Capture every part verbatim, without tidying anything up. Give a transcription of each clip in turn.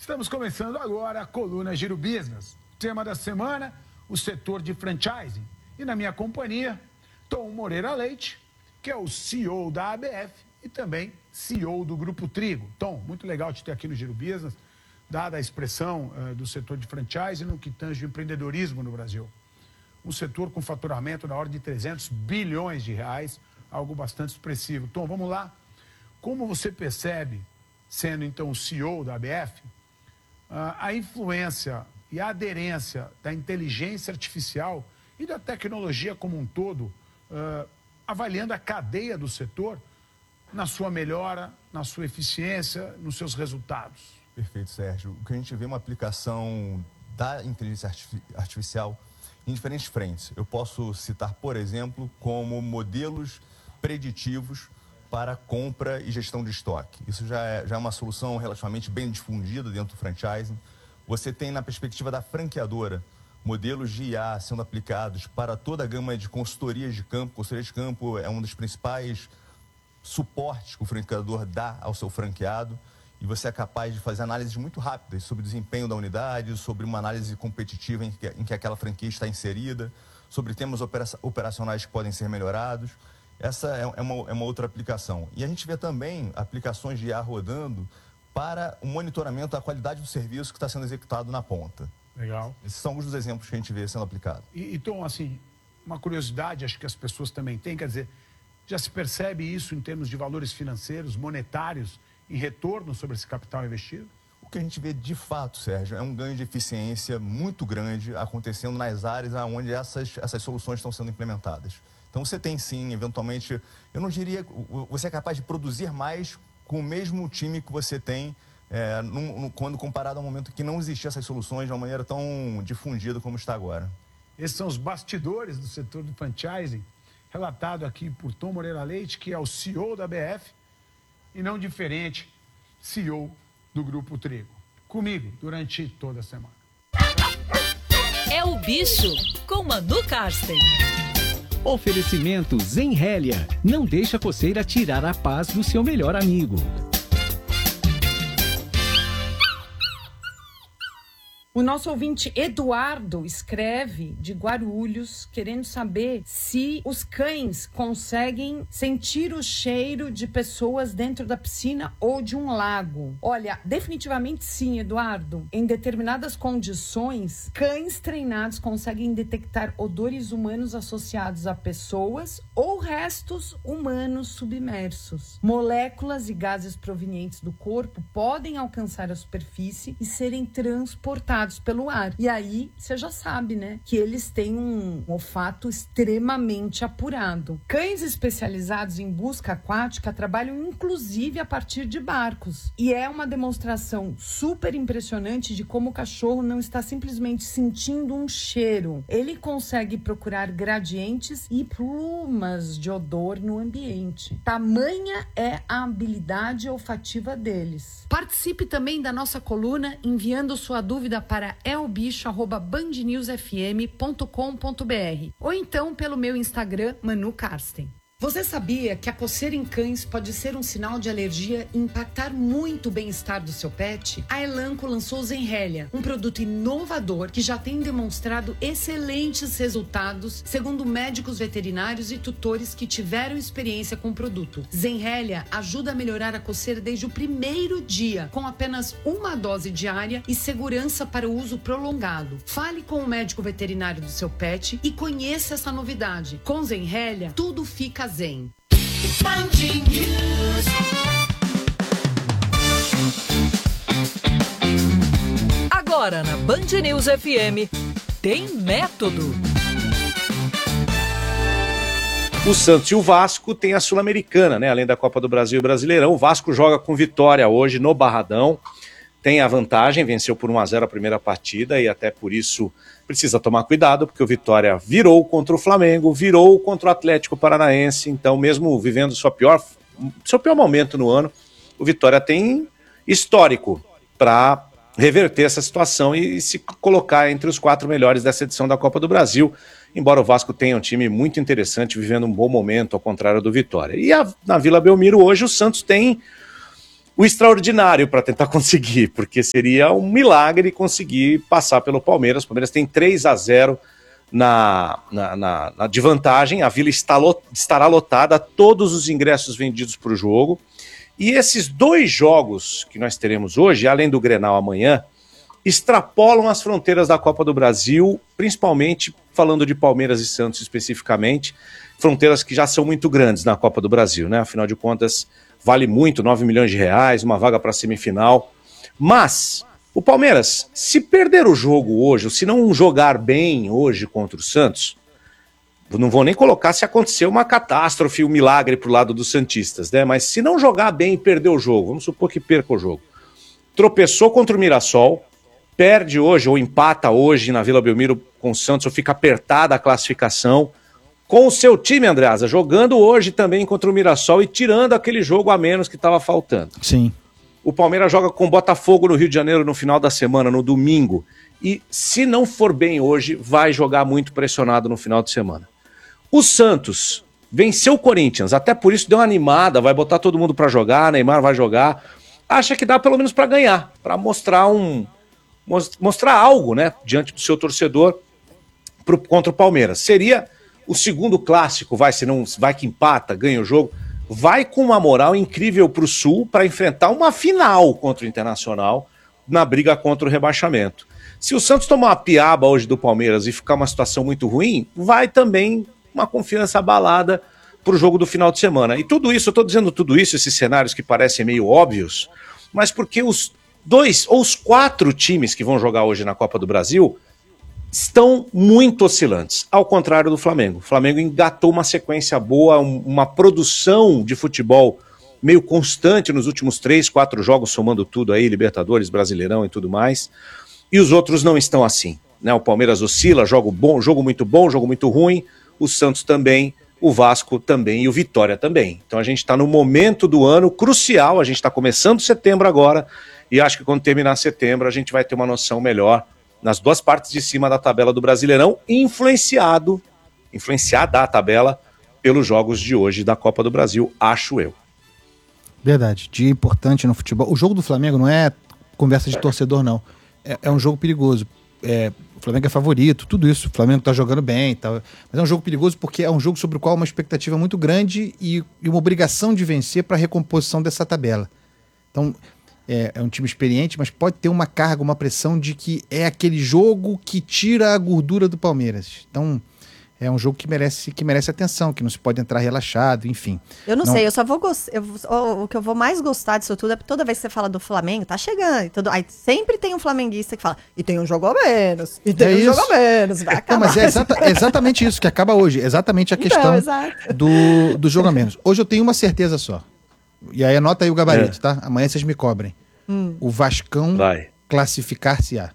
Estamos começando agora a coluna Giro Business. Tema da semana, o setor de franchising. E na minha companhia, Tom Moreira Leite, que é o C E O da A B F e também C E O do Grupo Trigo. Tom, muito legal te ter aqui no Giro Business, dada a expressão uh, do setor de franchising no que tange o empreendedorismo no Brasil. Um setor com faturamento na ordem de trezentos bilhões de reais, algo bastante expressivo. Tom, vamos lá. Como você percebe, sendo então o C E O da A B F, a influência e a aderência da inteligência artificial e da tecnologia como um todo, avaliando a cadeia do setor na sua melhora, na sua eficiência, nos seus resultados? Perfeito, Sérgio. O que a gente vê é uma aplicação da inteligência artificial em diferentes frentes. Eu posso citar, por exemplo, como modelos preditivos para compra e gestão de estoque. Isso já é, já é uma solução relativamente bem difundida dentro do franchising. Você tem, na perspectiva da franqueadora, modelos de I A sendo aplicados para toda a gama de consultorias de campo. Consultoria de campo é um dos principais suportes que o franqueador dá ao seu franqueado, e você é capaz de fazer análises muito rápidas sobre o desempenho da unidade, sobre uma análise competitiva em que, em que aquela franquia está inserida, sobre temas opera operacionais que podem ser melhorados. Essa é uma, é uma outra aplicação. E a gente vê também aplicações de I A rodando para o monitoramento da qualidade do serviço que está sendo executado na ponta. Legal. Esses são alguns dos exemplos que a gente vê sendo aplicado. E, então, assim, uma curiosidade, acho que as pessoas também têm, quer dizer, já se percebe isso em termos de valores financeiros, monetários, em retorno sobre esse capital investido? O que a gente vê de fato, Sérgio, é um ganho de eficiência muito grande acontecendo nas áreas onde essas, essas soluções estão sendo implementadas. Então você tem sim, eventualmente, eu não diria, você é capaz de produzir mais com o mesmo time que você tem é, num, num, quando comparado ao momento que não existiam essas soluções de uma maneira tão difundida como está agora. Esses são os bastidores do setor do franchising, relatado aqui por Tom Moreira Leite, que é o C E O da A B F e não diferente, C E O do Grupo Trigo. Comigo durante toda a semana. É o Bicho, com Manu Karsten. Oferecimento Zenrélia. Não deixa a coceira tirar a paz do seu melhor amigo. O nosso ouvinte Eduardo escreve de Guarulhos, querendo saber se os cães conseguem sentir o cheiro de pessoas dentro da piscina ou de um lago. Olha, definitivamente sim, Eduardo. Em determinadas condições, cães treinados conseguem detectar odores humanos associados a pessoas ou restos humanos submersos. Moléculas e gases provenientes do corpo podem alcançar a superfície e serem transportados pelo ar. E aí, você já sabe, né? Que eles têm um olfato extremamente apurado. Cães especializados em busca aquática trabalham inclusive a partir de barcos. E é uma demonstração super impressionante de como o cachorro não está simplesmente sentindo um cheiro. Ele consegue procurar gradientes e plumas de odor no ambiente. Tamanha é a habilidade olfativa deles. Participe também da nossa coluna enviando sua dúvida para elbicho arroba band news f m ponto com ponto b r ou então pelo meu Instagram, Manu Karsten. Você sabia que a coceira em cães pode ser um sinal de alergia e impactar muito o bem-estar do seu pet? A Elanco lançou Zenrélia, um produto inovador que já tem demonstrado excelentes resultados, segundo médicos veterinários e tutores que tiveram experiência com o produto. Zenrélia ajuda a melhorar a coceira desde o primeiro dia, com apenas uma dose diária e segurança para o uso prolongado. Fale com o médico veterinário do seu pet e conheça essa novidade. Com Zenrélia, tudo fica zen. Agora na Band News F M, tem método. O Santos e o Vasco têm a Sul-Americana, né? Além da Copa do Brasil e Brasileirão. O Vasco joga com vitória hoje no Barradão. Tem a vantagem, venceu por um a zero a primeira partida e até por isso precisa tomar cuidado, porque o Vitória virou contra o Flamengo, virou contra o Atlético Paranaense. Então, mesmo vivendo sua pior, seu pior momento no ano, o Vitória tem histórico para reverter essa situação e se colocar entre os quatro melhores dessa edição da Copa do Brasil, embora o Vasco tenha um time muito interessante, vivendo um bom momento, ao contrário do Vitória. E a, na Vila Belmiro hoje o Santos tem o extraordinário para tentar conseguir, porque seria um milagre conseguir passar pelo Palmeiras. O Palmeiras tem três a zero na, na, na, na de vantagem, a Vila está lot, estará lotada, todos os ingressos vendidos para o jogo. E esses dois jogos que nós teremos hoje, além do Grenal amanhã, extrapolam as fronteiras da Copa do Brasil, principalmente falando de Palmeiras e Santos especificamente, fronteiras que já são muito grandes na Copa do Brasil, né? Afinal de contas, vale muito, nove milhões de reais, uma vaga para a semifinal. Mas o Palmeiras, se perder o jogo hoje, ou se não jogar bem hoje contra o Santos, não vou nem colocar se acontecer uma catástrofe, um milagre pro lado dos santistas, né? Mas se não jogar bem e perder o jogo, vamos supor que perca o jogo, tropeçou contra o Mirassol, perde hoje ou empata hoje na Vila Belmiro com o Santos, ou fica apertada a classificação, com o seu time, Andreasa, jogando hoje também contra o Mirassol e tirando aquele jogo a menos que estava faltando. Sim. O Palmeiras joga com o Botafogo no Rio de Janeiro no final da semana, no domingo. E se não for bem hoje, vai jogar muito pressionado no final de semana. O Santos venceu o Corinthians, até por isso deu uma animada, vai botar todo mundo para jogar, Neymar vai jogar. Acha que dá pelo menos para ganhar, para mostrar um mostrar algo, né, diante do seu torcedor pro, contra o Palmeiras. Seria o segundo clássico, vai, se não vai que empata, ganha o jogo, vai com uma moral incrível pro Sul para enfrentar uma final contra o Internacional na briga contra o rebaixamento. Se o Santos tomar uma piaba hoje do Palmeiras e ficar uma situação muito ruim, vai também uma confiança abalada pro jogo do final de semana. E tudo isso, eu tô dizendo tudo isso, esses cenários que parecem meio óbvios, mas porque os dois ou os quatro times que vão jogar hoje na Copa do Brasil estão muito oscilantes, ao contrário do Flamengo. O Flamengo engatou uma sequência boa, um, uma produção de futebol meio constante nos últimos três, quatro jogos, somando tudo aí, Libertadores, Brasileirão e tudo mais, e os outros não estão assim, né? O Palmeiras oscila, jogo bom, jogo muito bom, jogo muito ruim, o Santos também, o Vasco também e o Vitória também. Então a gente está no momento do ano crucial, a gente está começando setembro agora, e acho que quando terminar setembro a gente vai ter uma noção melhor nas duas partes de cima da tabela do Brasileirão, influenciado, influenciada a tabela pelos jogos de hoje da Copa do Brasil, acho eu. Verdade, dia importante no futebol. O jogo do Flamengo não é conversa de torcedor, não. É, é um jogo perigoso. É, o Flamengo é favorito, tudo isso. O Flamengo tá jogando bem e tal. Mas é um jogo perigoso porque é um jogo sobre o qual há uma expectativa muito grande e, e uma obrigação de vencer para a recomposição dessa tabela. Então, é, é um time experiente, mas pode ter uma carga, uma pressão de que é aquele jogo que tira a gordura do Palmeiras. Então, é um jogo que merece, que merece atenção, que não se pode entrar relaxado, enfim. Eu não, não... sei, eu só vou gostar. O que eu vou mais gostar disso tudo é que toda vez que você fala do Flamengo, tá chegando. Tudo, aí sempre tem um flamenguista que fala, e tem um jogo a menos, e tem é um isso. jogo a menos, vai acabar. Não, mas é, exata, é exatamente isso que acaba hoje, exatamente a questão então, do, do jogo a menos. Hoje eu tenho uma certeza só, e aí anota aí o gabarito, é. tá? Amanhã vocês me cobrem. Hum. O Vascão vai classificar-se-á.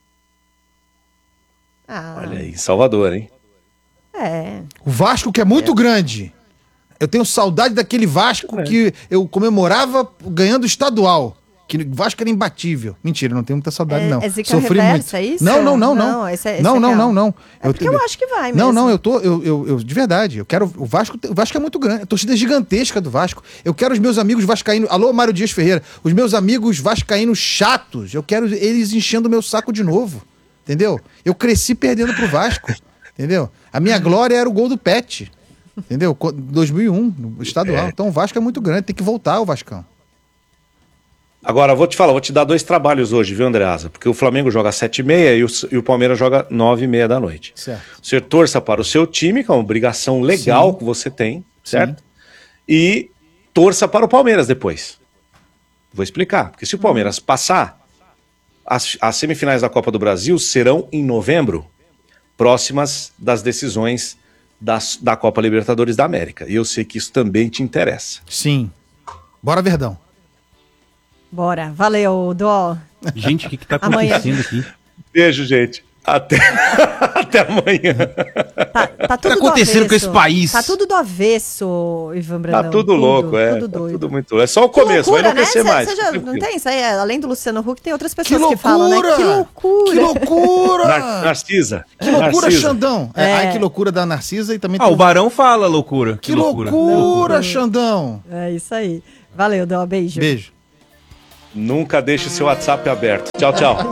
Ah. Olha aí, Salvador, hein? É. O Vasco que é muito é. grande. Eu tenho saudade daquele Vasco é. que eu comemorava ganhando o estadual. Que o Vasco era imbatível. Mentira, não tenho muita saudade, é, não. É Zica Sofri reversa, muito. É isso? Não, não, não, não. Não, esse é, esse não, é não, não, não. É eu, porque eu acho que vai mesmo. Não, não, eu tô. Eu, eu, eu, de verdade, eu quero. O Vasco, o Vasco é muito grande. A torcida é gigantesca do Vasco. Eu quero os meus amigos vascaínos. Alô, Mário Dias Ferreira. Os meus amigos vascaínos chatos. Eu quero eles enchendo o meu saco de novo. Entendeu? Eu cresci perdendo pro Vasco. Entendeu? A minha glória era o gol do Pet. Entendeu? dois mil e um, no estadual. É. Então o Vasco é muito grande, tem que voltar o Vascão. Agora, vou te falar, vou te dar dois trabalhos hoje, viu, Andreasa? Porque o Flamengo joga às sete e meia e o, e o Palmeiras joga nove e meia da noite. Certo. Você torça para o seu time, que é uma obrigação legal Sim. que você tem, certo? Sim. E torça para o Palmeiras depois. Vou explicar. Porque se o Palmeiras passar, as, as semifinais da Copa do Brasil serão em novembro, próximas das decisões das, da Copa Libertadores da América. E eu sei que isso também te interessa. Sim. Bora, Verdão. Bora. Valeu, Dó. Gente, o que, que tá acontecendo aqui? Beijo, gente. Até, Até amanhã. Tá, tá tudo tá acontecendo com esse país? Tá tudo do avesso, Ivan Brandão. Tá tudo, tudo louco, é. Tudo doido. Tá tudo muito. É só o começo, loucura, vai enlouquecer né? mais. Cê, cê já, não tem isso aí? Além do Luciano Huck, tem outras pessoas que, que falam, né? Que loucura! Que loucura! Nar Narcisa. Que loucura, Narcisa. Xandão. É. É, ai, que loucura da Narcisa e também... Ah, tem... o Barão fala loucura. Que, que loucura. loucura, Xandão. É isso aí. Valeu, Dó. Beijo. Beijo. Nunca deixe seu WhatsApp aberto. Tchau, tchau.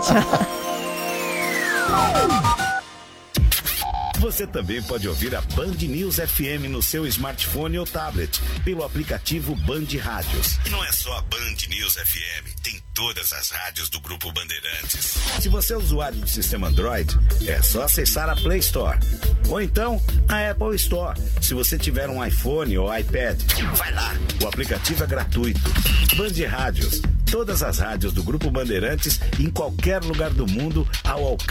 Você também pode ouvir a Band News F M no seu smartphone ou tablet, pelo aplicativo Band Rádios. E não é só a Band News F M, tem todas as rádios do Grupo Bandeirantes. Se você é usuário do sistema Android, é só acessar a Play Store. Ou então, a Apple Store. Se você tiver um iPhone ou iPad, vai lá, o aplicativo é gratuito. Band Rádios, todas as rádios do Grupo Bandeirantes, em qualquer lugar do mundo, ao alcance